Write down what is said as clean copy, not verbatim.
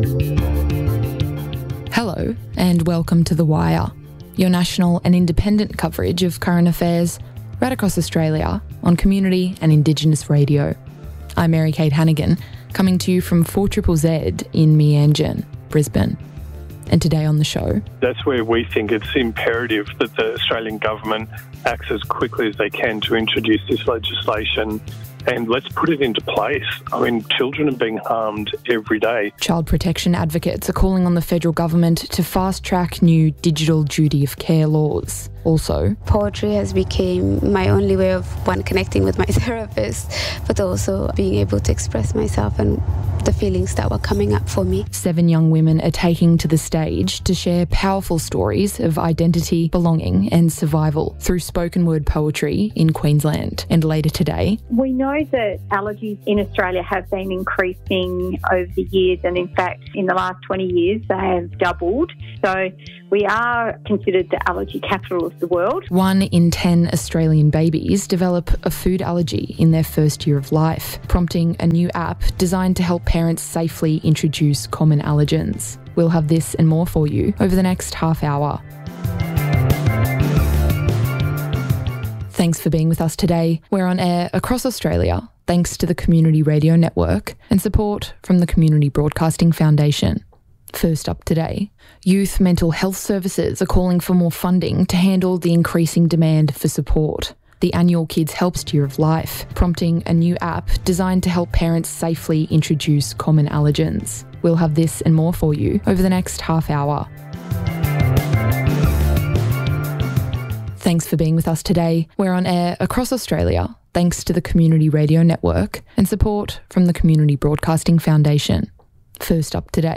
Hello and welcome to The Wire, your national and independent coverage of current affairs right across Australia on community and Indigenous radio. I'm Mary-Kate Hannigan, coming to you from 4ZZZ in Meanjin, Brisbane. And today on the show... That's where we think it's imperative that the Australian government acts as quickly as they can to introduce this legislation, and let's put it into place. I mean, children are being harmed every day. Child protection advocates are calling on the federal government to fast-track new digital duty of care laws. Also, poetry has become my only way of, one, connecting with my therapist, but also being able to express myself and the feelings that were coming up for me. 7 young women are taking to the stage to share powerful stories of identity, belonging and survival through spoken word poetry in Queensland. And later today... We know that allergies in Australia have been increasing over the years, and in fact in the last 20 years they have doubled. So we are considered the allergy capital of the world. 1 in 10 Australian babies develop a food allergy in their first year of life, prompting a new app designed to help parents safely introduce common allergens. We'll have this and more for you over the next half hour. Thanks for being with us today. We're on air across Australia, thanks to the Community Radio Network and support from the Community Broadcasting Foundation. First up today, youth mental health services are calling for more funding to handle the increasing demand for support. The annual Kids Helps Year of Life, prompting a new app designed to help parents safely introduce common allergens. We'll have this and more for you over the next half hour. Thanks for being with us today. We're on air across Australia, thanks to the Community Radio Network and support from the Community Broadcasting Foundation. First up today.